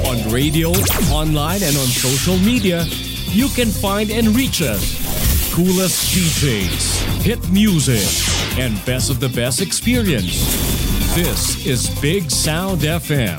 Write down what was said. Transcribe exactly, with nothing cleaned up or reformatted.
On radio, online, and on social media, you can find and reach us. Coolest D Js, hit music, and best of the best experience. This is Big Sound F M.